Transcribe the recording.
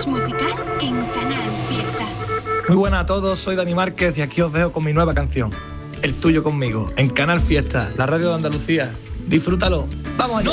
Flash musical en Canal Fiesta. Muy buenas a todos, soy Dani Márquez y aquí os dejo con mi nueva canción, El tuyo conmigo, en Canal Fiesta, la radio de Andalucía. Disfrútalo. ¡Vamos allá!